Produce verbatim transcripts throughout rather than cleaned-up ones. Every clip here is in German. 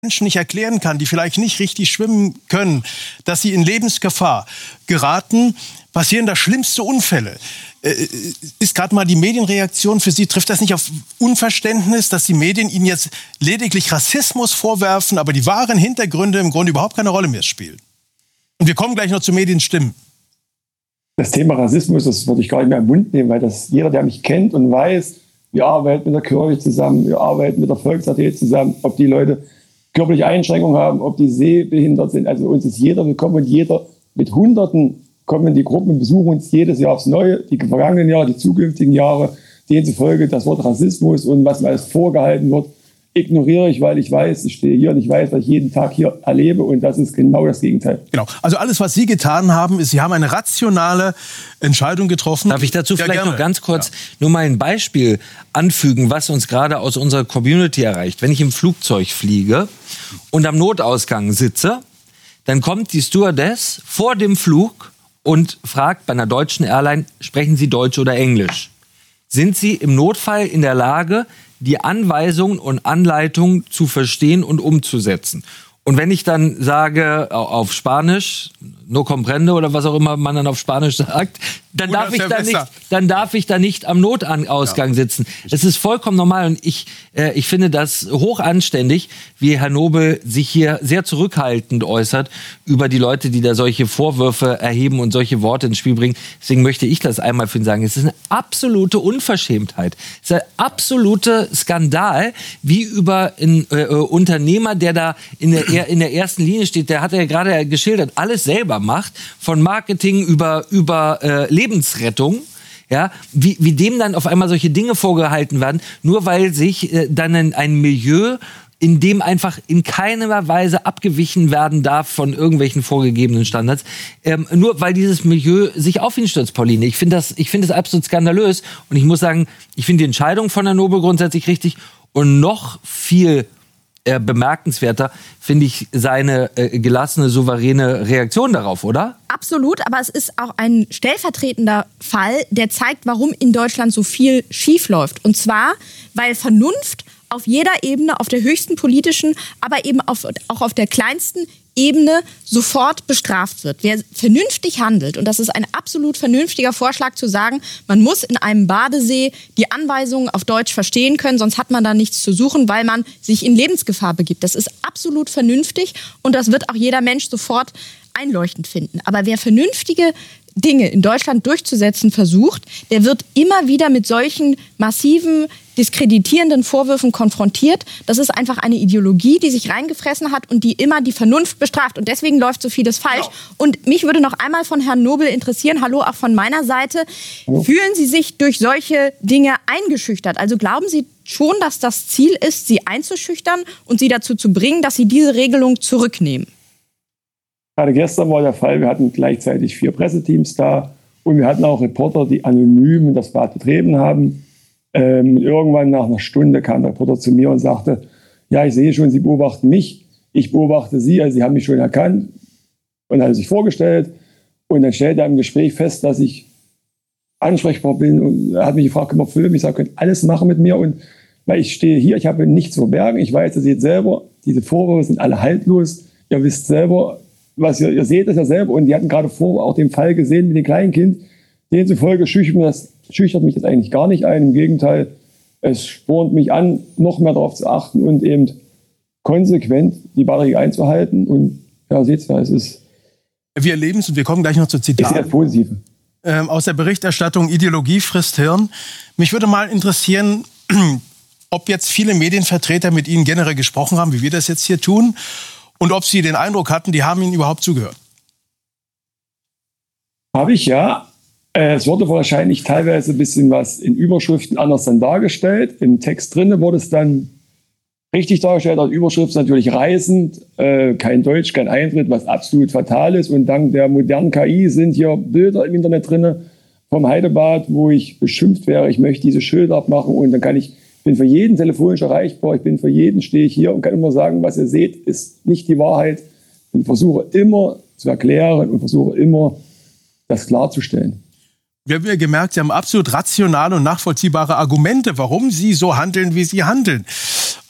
Menschen nicht erklären kann, die vielleicht nicht richtig schwimmen können, dass sie in Lebensgefahr geraten, passieren da schlimmste Unfälle. Äh, ist gerade mal die Medienreaktion für Sie, trifft das nicht auf Unverständnis, dass die Medien Ihnen jetzt lediglich Rassismus vorwerfen, aber die wahren Hintergründe im Grunde überhaupt keine Rolle mehr spielen? Und wir kommen gleich noch zu Medienstimmen. Das Thema Rassismus, das würde ich gar nicht mehr im Mund nehmen, weil das jeder, der mich kennt und weiß, wir arbeiten mit der Kirche zusammen, wir arbeiten mit der Volks-A G zusammen, ob die Leute körperliche Einschränkungen haben, ob die sehbehindert sind. Also uns ist jeder willkommen und jeder mit Hunderten kommen in die Gruppen und besuchen uns jedes Jahr aufs Neue, die vergangenen Jahre, die zukünftigen Jahre. Demzufolge das Wort Rassismus und was mir alles vorgehalten wird, ignoriere ich, weil ich weiß, ich stehe hier und ich weiß, was ich jeden Tag hier erlebe und das ist genau das Gegenteil. Genau. Also alles, was Sie getan haben, ist, Sie haben eine rationale Entscheidung getroffen. Darf ich dazu ja, vielleicht gerne. noch ganz kurz ja. nur mal ein Beispiel anfügen, was uns gerade aus unserer Community erreicht. Wenn ich im Flugzeug fliege und am Notausgang sitze, dann kommt die Stewardess vor dem Flug und fragt bei einer deutschen Airline, sprechen Sie Deutsch oder Englisch? Sind Sie im Notfall in der Lage, die Anweisungen und Anleitungen zu verstehen und umzusetzen? Und wenn ich dann sage auf Spanisch, no comprende oder was auch immer man dann auf Spanisch sagt, dann darf ich da nicht, dann darf ich da nicht am Notausgang ja. sitzen. Das ist vollkommen normal und ich, äh, ich finde das hoch anständig, wie Herr Nobel sich hier sehr zurückhaltend äußert über die Leute, die da solche Vorwürfe erheben und solche Worte ins Spiel bringen. Deswegen möchte ich das einmal für ihn sagen. Es ist eine absolute Unverschämtheit. Es ist ein absoluter Skandal, wie über einen äh, Unternehmer, der da in der, in der ersten Linie steht, der hat ja gerade geschildert, alles selber macht, von Marketing über, über äh, Lebensrettung, ja, wie, wie dem dann auf einmal solche Dinge vorgehalten werden, nur weil sich äh, dann ein, ein Milieu, in dem einfach in keiner Weise abgewichen werden darf von irgendwelchen vorgegebenen Standards, ähm, nur weil dieses Milieu sich auf ihn stürzt, Pauline. Ich finde das, ich finde das absolut skandalös und ich muss sagen, ich finde die Entscheidung von Herrn Nobel grundsätzlich richtig und noch viel Äh, bemerkenswerter, finde ich, seine äh, gelassene, souveräne Reaktion darauf, oder? Absolut, aber es ist auch ein stellvertretender Fall, der zeigt, warum in Deutschland so viel schiefläuft. Und zwar, weil Vernunft auf jeder Ebene, auf der höchsten politischen, aber eben auf, auch auf der kleinsten Ebene sofort bestraft wird. Wer vernünftig handelt, und das ist ein absolut vernünftiger Vorschlag zu sagen, man muss in einem Badesee die Anweisungen auf Deutsch verstehen können, sonst hat man da nichts zu suchen, weil man sich in Lebensgefahr begibt. Das ist absolut vernünftig und das wird auch jeder Mensch sofort einleuchtend finden. Aber wer vernünftige Dinge in Deutschland durchzusetzen versucht, der wird immer wieder mit solchen massiven, diskreditierenden Vorwürfen konfrontiert. Das ist einfach eine Ideologie, die sich reingefressen hat und die immer die Vernunft bestraft. Und deswegen läuft so vieles falsch. Genau. Und mich würde noch einmal von Herrn Nobel interessieren, hallo auch von meiner Seite, hallo. Fühlen Sie sich durch solche Dinge eingeschüchtert? Also glauben Sie schon, dass das Ziel ist, Sie einzuschüchtern und Sie dazu zu bringen, dass Sie diese Regelung zurücknehmen? Gerade gestern war der Fall, wir hatten gleichzeitig vier Presseteams da und wir hatten auch Reporter, die anonym das Bad betreten haben. Ähm, irgendwann nach einer Stunde kam der Reporter zu mir und sagte, ja, ich sehe schon, Sie beobachten mich, ich beobachte Sie, also Sie haben mich schon erkannt. Und er hat sich vorgestellt und dann stellte er im Gespräch fest, dass ich ansprechbar bin und er hat mich gefragt, können wir filmen? Ich sage, könnt alles machen mit mir und weil ich stehe hier, ich habe nichts zu verbergen, ich weiß, ihr seht selber, diese Vorwürfe sind alle haltlos, ihr wisst selber, was ihr, ihr seht es ja selber und die hatten gerade vor auch den Fall gesehen mit dem kleinen Kind, demzufolge schüchtert mich, das, schüchtert mich das eigentlich gar nicht ein, im Gegenteil, es spornt mich an, noch mehr darauf zu achten und eben konsequent die Batterie einzuhalten und ja, seht ja, es ist... Wir erleben es und wir kommen gleich noch zu Zitaten. Ist sehr positiv. Ähm, aus der Berichterstattung Ideologie frisst Hirn. Mich würde mal interessieren, ob jetzt viele Medienvertreter mit Ihnen generell gesprochen haben, wie wir das jetzt hier tun, und ob Sie den Eindruck hatten, die haben Ihnen überhaupt zugehört. Habe ich, ja. Es wurde wahrscheinlich teilweise ein bisschen was in Überschriften anders dann dargestellt. Im Text drin wurde es dann richtig dargestellt. Die Überschrift ist natürlich reißend, äh, kein Deutsch, kein Eintritt, was absolut fatal ist. Und dank der modernen K I sind hier Bilder im Internet drin vom Heidebad, wo ich beschimpft wäre, ich möchte diese Schilder abmachen und dann kann ich, ich bin für jeden telefonisch erreichbar, ich bin für jeden, stehe ich hier und kann immer sagen, was ihr seht, ist nicht die Wahrheit und versuche immer zu erklären und versuche immer, das klarzustellen. Wir haben ja gemerkt, Sie haben absolut rationale und nachvollziehbare Argumente, warum Sie so handeln, wie Sie handeln.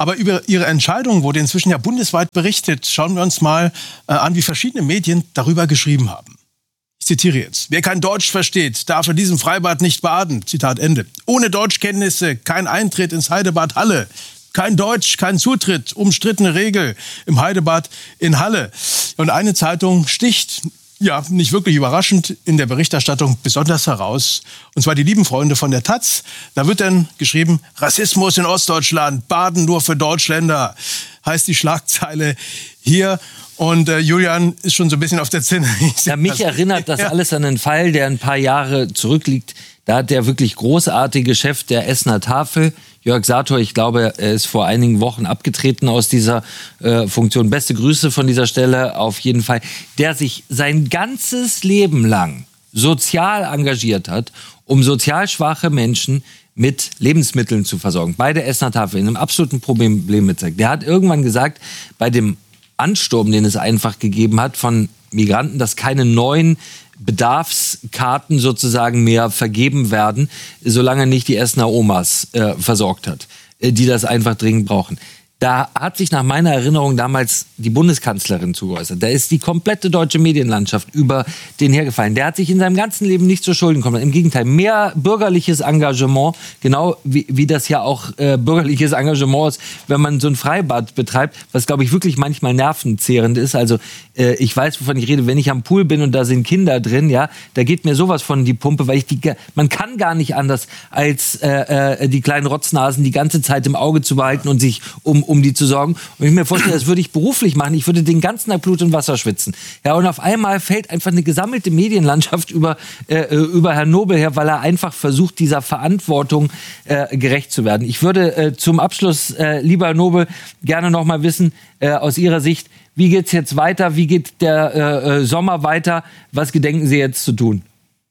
Aber über ihre Entscheidung wurde inzwischen ja bundesweit berichtet. Schauen wir uns mal äh, an, wie verschiedene Medien darüber geschrieben haben. Ich zitiere jetzt. Wer kein Deutsch versteht, darf in diesem Freibad nicht baden. Zitat Ende. Ohne Deutschkenntnisse kein Eintritt ins Heidebad Halle. Kein Deutsch, kein Zutritt. Umstrittene Regel im Heidebad in Halle. Und eine Zeitung sticht, ja, nicht wirklich überraschend, in der Berichterstattung besonders heraus. Und zwar die lieben Freunde von der Taz. Da wird dann geschrieben, Rassismus in Ostdeutschland, Baden nur für Deutschländer, heißt die Schlagzeile hier. Und äh, Julian ist schon so ein bisschen auf der Zinne. Ja, mich das, erinnert das ja. alles an einen Fall, der ein paar Jahre zurückliegt. Da hat der wirklich großartige Chef der Essener Tafel, Jörg Sator, ich glaube, er ist vor einigen Wochen abgetreten aus dieser äh, Funktion. Beste Grüße von dieser Stelle auf jeden Fall. Der sich sein ganzes Leben lang sozial engagiert hat, um sozial schwache Menschen mit Lebensmitteln zu versorgen. Bei der Essener Tafel in einem absoluten Problem mit sich. Der hat irgendwann gesagt, bei dem Ansturm, den es einfach gegeben hat von Migranten, dass keine neuen Bedarfskarten sozusagen mehr vergeben werden, solange nicht die Essener Omas äh, versorgt hat, äh, die das einfach dringend brauchen. Da hat sich nach meiner Erinnerung damals die Bundeskanzlerin zugeäußert. Da ist die komplette deutsche Medienlandschaft über den hergefallen. Der hat sich in seinem ganzen Leben nicht zu Schulden kommen. Im Gegenteil, mehr bürgerliches Engagement, genau wie, wie das ja auch äh, bürgerliches Engagement ist, wenn man so ein Freibad betreibt, was, glaube ich, wirklich manchmal nervenzehrend ist. Also äh, ich weiß, wovon ich rede, wenn ich am Pool bin und da sind Kinder drin, ja, da geht mir sowas von die Pumpe, weil ich die, man kann gar nicht anders, als äh, äh, die kleinen Rotznasen die ganze Zeit im Auge zu behalten und sich um um die zu sorgen. Und ich mir vorstelle, das würde ich beruflich machen. Ich würde den ganzen Tag Blut und Wasser schwitzen. Ja, und auf einmal fällt einfach eine gesammelte Medienlandschaft über, äh, über Herrn Nobel her, weil er einfach versucht, dieser Verantwortung äh, gerecht zu werden. Ich würde äh, zum Abschluss, äh, lieber Herr Nobel, gerne noch mal wissen, äh, aus Ihrer Sicht, wie geht's jetzt weiter? Wie geht der äh, Sommer weiter? Was gedenken Sie jetzt zu tun?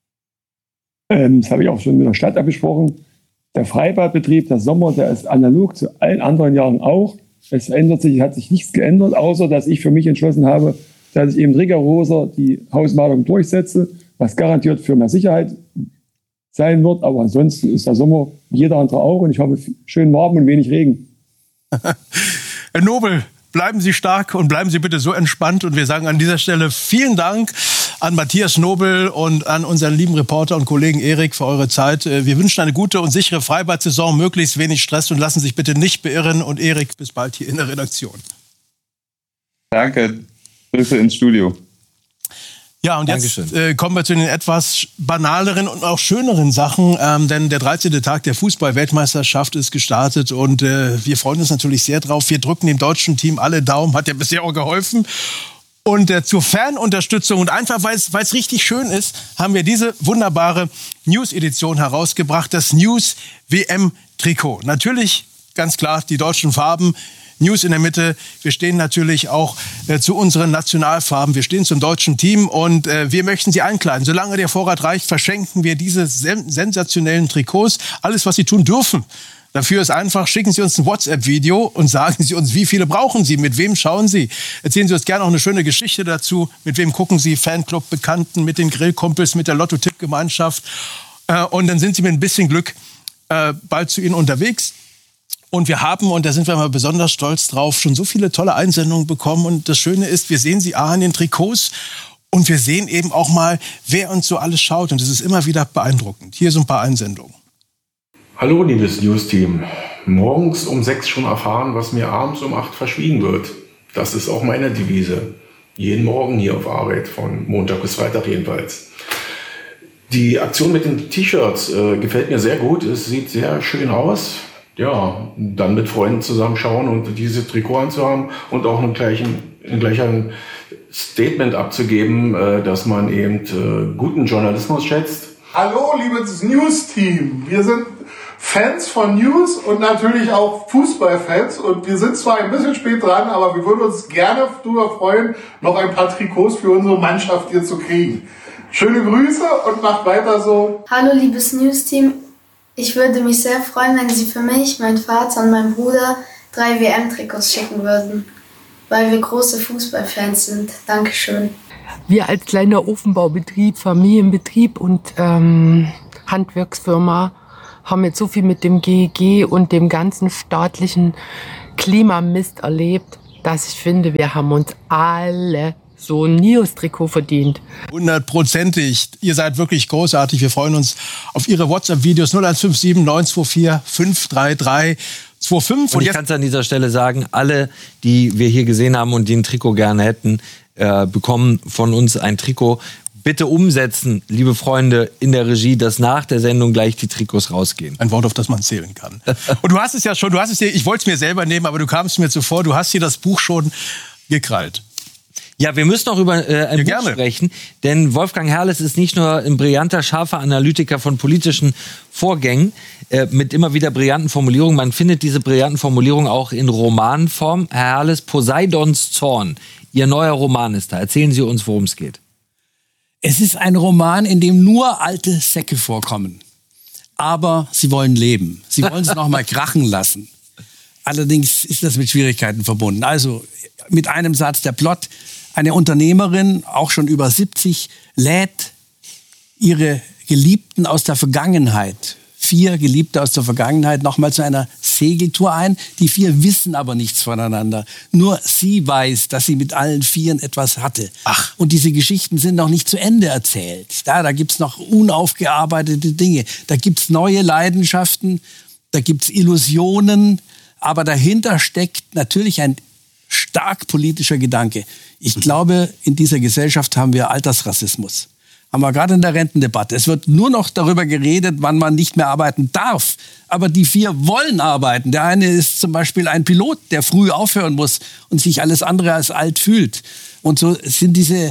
Ähm, das habe ich auch schon mit der Stadt abgesprochen. Der Freibadbetrieb, der Sommer, der ist analog zu allen anderen Jahren auch. Es ändert sich, hat sich nichts geändert, außer dass ich für mich entschlossen habe, dass ich eben rigoroser die Hausmalung durchsetze, was garantiert für mehr Sicherheit sein wird. Aber ansonsten ist der Sommer wie jeder andere auch und ich habe schön warm und wenig Regen. Herr Nobel, bleiben Sie stark und bleiben Sie bitte so entspannt. Und wir sagen an dieser Stelle vielen Dank an Matthias Nobel und an unseren lieben Reporter und Kollegen Erik für eure Zeit. Wir wünschen eine gute und sichere Freibad-Saison, möglichst wenig Stress und lassen Sie sich bitte nicht beirren. Und Erik, bis bald hier in der Redaktion. Danke. Grüße ins Studio. Ja, und jetzt äh, kommen wir zu den etwas banaleren und auch schöneren Sachen, ähm, denn der dreizehnte Tag der Fußball-Weltmeisterschaft ist gestartet und äh, wir freuen uns natürlich sehr drauf. Wir drücken dem deutschen Team alle Daumen, hat ja bisher auch geholfen. Und äh, zur Fanunterstützung und einfach, weil es richtig schön ist, haben wir diese wunderbare News-Edition herausgebracht, das News-W M-Trikot. Natürlich, ganz klar, die deutschen Farben, News in der Mitte. Wir stehen natürlich auch äh, zu unseren Nationalfarben. Wir stehen zum deutschen Team und äh, wir möchten Sie einkleiden. Solange der Vorrat reicht, verschenken wir diese sen- sensationellen Trikots. Alles, was Sie tun dürfen. Dafür ist einfach, schicken Sie uns ein WhatsApp-Video und sagen Sie uns, wie viele brauchen Sie, mit wem schauen Sie. Erzählen Sie uns gerne auch eine schöne Geschichte dazu. Mit wem gucken Sie, Fanclub, Bekannten, mit den Grillkumpels, mit der Lotto-Tipp-Gemeinschaft. Äh, und dann sind Sie mit ein bisschen Glück äh, bald zu Ihnen unterwegs. Und wir haben, und da sind wir mal besonders stolz drauf, schon so viele tolle Einsendungen bekommen. Und das Schöne ist, wir sehen sie A in den Trikots und wir sehen eben auch mal, wer uns so alles schaut. Und das ist immer wieder beeindruckend. Hier so ein paar Einsendungen. Hallo, liebes News-Team. Morgens um sechs schon erfahren, was mir abends um acht verschwiegen wird. Das ist auch meine Devise. Jeden Morgen hier auf Arbeit, von Montag bis Freitag jedenfalls. Die Aktion mit den T-Shirts äh, gefällt mir sehr gut. Es sieht sehr schön aus. Ja, dann mit Freunden zusammenschauen und diese Trikot anzuhaben und auch einen gleichen, einen gleichen Statement abzugeben, äh, dass man eben äh, guten Journalismus schätzt. Hallo, liebes News-Team. Wir sind Fans von News und natürlich auch Fußballfans. Und wir sind zwar ein bisschen spät dran, aber wir würden uns gerne darüber freuen, noch ein paar Trikots für unsere Mannschaft hier zu kriegen. Schöne Grüße und macht weiter so. Hallo, liebes News-Team. Ich würde mich sehr freuen, wenn Sie für mich, meinen Vater und meinen Bruder drei W M-Trikots schicken würden, weil wir große Fußballfans sind. Dankeschön. Wir als kleiner Ofenbaubetrieb, Familienbetrieb und ähm, Handwerksfirma haben jetzt so viel mit dem G E G und dem ganzen staatlichen Klimamist erlebt, dass ich finde, wir haben uns alle so ein News-Trikot verdient. Hundertprozentig. Ihr seid wirklich großartig. Wir freuen uns auf Ihre WhatsApp-Videos null eins fünf sieben neun zwei vier fünf drei drei zwei fünf. Und ich kann es an dieser Stelle sagen, alle, die wir hier gesehen haben und die ein Trikot gerne hätten, äh, bekommen von uns ein Trikot. Bitte umsetzen, liebe Freunde in der Regie, dass nach der Sendung gleich die Trikots rausgehen. Ein Wort, auf das man zählen kann. Und du hast es ja schon, du hast es dir, ich wollte es mir selber nehmen, aber du kamst mir zuvor, du hast hier das Buch schon gekrallt. Ja, wir müssen auch über äh, ein ja, Buch gerne. sprechen, denn Wolfgang Herrles ist nicht nur ein brillanter, scharfer Analytiker von politischen Vorgängen äh, mit immer wieder brillanten Formulierungen. Man findet diese brillanten Formulierungen auch in Romanform. Herr Herles, Poseidons Zorn, Ihr neuer Roman ist da. Erzählen Sie uns, worum es geht. Es ist ein Roman, in dem nur alte Säcke vorkommen. Aber sie wollen leben. Sie wollen es noch mal krachen lassen. Allerdings ist das mit Schwierigkeiten verbunden. Also mit einem Satz der Plot. Eine Unternehmerin, auch schon über siebzig, lädt ihre Geliebten aus der Vergangenheit, vier Geliebte aus der Vergangenheit, nochmal zu einer Segeltour ein. Die vier wissen aber nichts voneinander. Nur sie weiß, dass sie mit allen Vieren etwas hatte. Ach. Und diese Geschichten sind noch nicht zu Ende erzählt. Da, da gibt's noch unaufgearbeitete Dinge. Da gibt's neue Leidenschaften, da gibt's Illusionen. Aber dahinter steckt natürlich ein stark politischer Gedanke. Ich glaube, in dieser Gesellschaft haben wir Altersrassismus. Haben wir gerade in der Rentendebatte. Es wird nur noch darüber geredet, wann man nicht mehr arbeiten darf. Aber die vier wollen arbeiten. Der eine ist zum Beispiel ein Pilot, der früh aufhören muss und sich alles andere als alt fühlt. Und so sind diese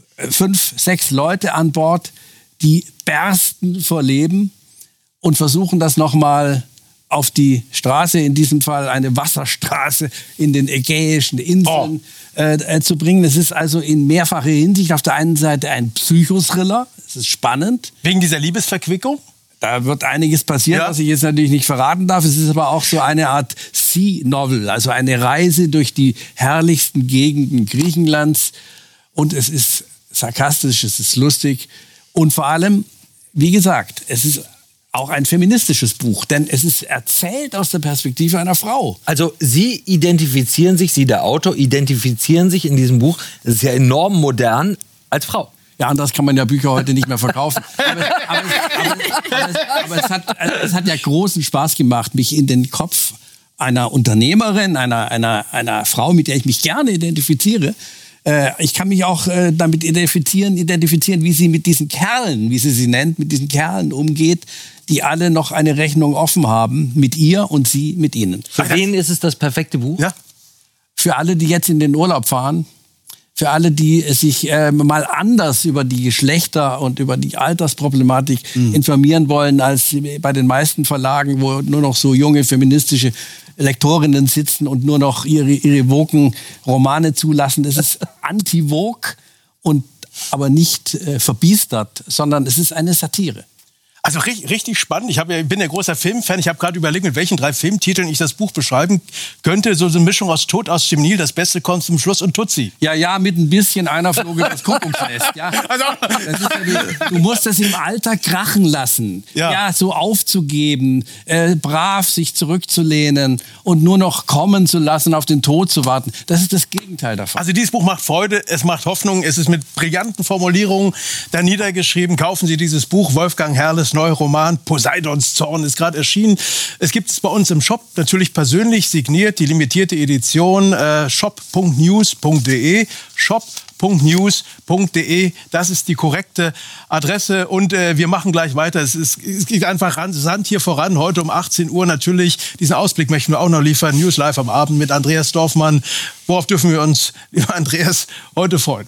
fünf, sechs Leute an Bord, die bersten vor Leben und versuchen das nochmal auf die Straße, in diesem Fall eine Wasserstraße in den Ägäischen Inseln, oh. äh, zu bringen. Es ist also in mehrfacher Hinsicht auf der einen Seite ein Psychothriller, es ist spannend. Wegen dieser Liebesverquickung? Da wird einiges passieren, ja. was ich jetzt natürlich nicht verraten darf. Es ist aber auch so eine Art Sea-Novel, also eine Reise durch die herrlichsten Gegenden Griechenlands. Und es ist sarkastisch, es ist lustig. Und vor allem, wie gesagt, es ist auch ein feministisches Buch, denn es ist erzählt aus der Perspektive einer Frau. Also Sie identifizieren sich, Sie der Autor, identifizieren sich in diesem Buch, das ist ja enorm modern, als Frau. Ja, anders kann man ja Bücher heute nicht mehr verkaufen. Aber, aber, aber, aber, es, aber es, hat, es hat ja großen Spaß gemacht, mich in den Kopf einer Unternehmerin, einer, einer, einer Frau, mit der ich mich gerne identifiziere, ich kann mich auch äh, damit identifizieren, identifizieren, wie sie mit diesen Kerlen, wie sie sie nennt, mit diesen Kerlen umgeht, die alle noch eine Rechnung offen haben mit ihr und sie mit ihnen. Für wen ist es das perfekte Buch? Ja. Für alle, die jetzt in den Urlaub fahren, für alle, die sich äh, mal anders über die Geschlechter und über die Altersproblematik mhm. informieren wollen, als bei den meisten Verlagen, wo nur noch so junge feministische Lektorinnen sitzen und nur noch ihre, ihre woken Romane zulassen. Das ist anti-woke und aber nicht äh, verbiestert, sondern es ist eine Satire. Also richtig, richtig spannend. Ich, hab, ich bin ja großer Filmfan. Ich habe gerade überlegt, mit welchen drei Filmtiteln ich das Buch beschreiben könnte. So eine Mischung aus Tod aus dem Nil, das Beste kommt zum Schluss und Tutsi. Ja, ja, mit ein bisschen einer flog über das Kuckucksnest. Ja. Also, das ist ja die, du musst es im Alter krachen lassen. Ja, ja so aufzugeben, äh, brav sich zurückzulehnen und nur noch kommen zu lassen, auf den Tod zu warten. Das ist das Gegenteil davon. Also dieses Buch macht Freude, es macht Hoffnung. Es ist mit brillanten Formulierungen da niedergeschrieben. Kaufen Sie dieses Buch, Wolfgang Herles neuer Roman Poseidons Zorn ist gerade erschienen. Es gibt es bei uns im Shop, natürlich persönlich signiert, die limitierte Edition, äh, shop punkt news punkt de, shop punkt news punkt de, das ist die korrekte Adresse und äh, wir machen gleich weiter. Es, ist, es geht einfach rasant hier voran. Heute um achtzehn Uhr natürlich, diesen Ausblick möchten wir auch noch liefern, News Live am Abend mit Andreas Dorfmann. Worauf dürfen wir uns, lieber Andreas, heute freuen?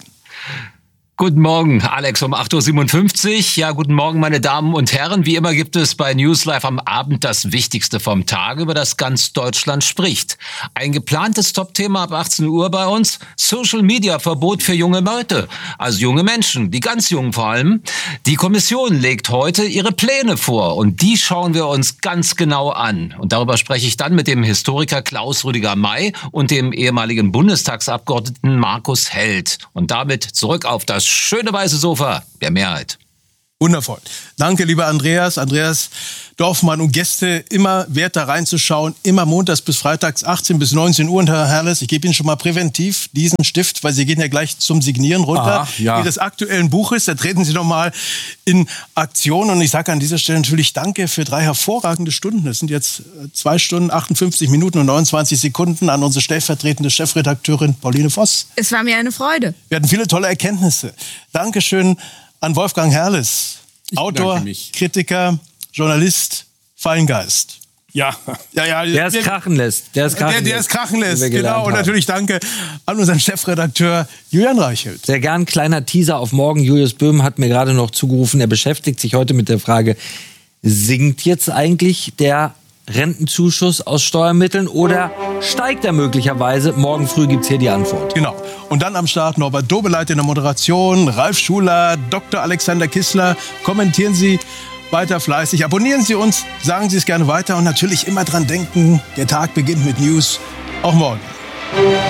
Guten Morgen, Alex, um acht Uhr siebenundfünfzig. Ja, guten Morgen, meine Damen und Herren. Wie immer gibt es bei News Live am Abend das Wichtigste vom Tag, über das ganz Deutschland spricht. Ein geplantes Top-Thema ab achtzehn Uhr bei uns: Social-Media-Verbot für junge Leute, also junge Menschen, die ganz jungen vor allem. Die Kommission legt heute ihre Pläne vor und die schauen wir uns ganz genau an. Und darüber spreche ich dann mit dem Historiker Klaus Rüdiger May und dem ehemaligen Bundestagsabgeordneten Markus Held. Und damit zurück auf das schöne weiße Sofa der Mehrheit. Wundervoll. Danke, lieber Andreas. Andreas Dorfmann und Gäste, immer wert da reinzuschauen. Immer montags bis freitags achtzehn bis neunzehn Uhr. Und Herr Herles, ich gebe Ihnen schon mal präventiv diesen Stift, weil Sie gehen ja gleich zum Signieren runter. Aha, ja. Ihres aktuellen Buches. Da treten Sie noch mal in Aktion. Und ich sage an dieser Stelle natürlich Danke für drei hervorragende Stunden. Das sind jetzt zwei Stunden, achtundfünfzig Minuten und neunundzwanzig Sekunden an unsere stellvertretende Chefredakteurin Pauline Voss. Es war mir eine Freude. Wir hatten viele tolle Erkenntnisse. Dankeschön an Wolfgang Herles, Ich Autor, bedanke mich. Kritiker, Journalist, Feingeist. Ja. Ja, ja, Der es wir- krachen lässt. Der es krachen der, der lässt. es krachen lässt, wie wir gelernt genau. Und haben. natürlich danke an unseren Chefredakteur Julian Reichelt. Sehr gern, kleiner Teaser auf morgen. Julius Böhm hat mir gerade noch zugerufen, er beschäftigt sich heute mit der Frage, sinkt jetzt eigentlich der Rentenzuschuss aus Steuermitteln oder steigt er möglicherweise? Morgen früh gibt's hier die Antwort. Genau. Und dann am Start Norbert Dobeleit in der Moderation, Ralf Schuler, Doktor Alexander Kissler. Kommentieren Sie weiter fleißig, abonnieren Sie uns, sagen Sie es gerne weiter und natürlich immer dran denken, der Tag beginnt mit News. Auch morgen.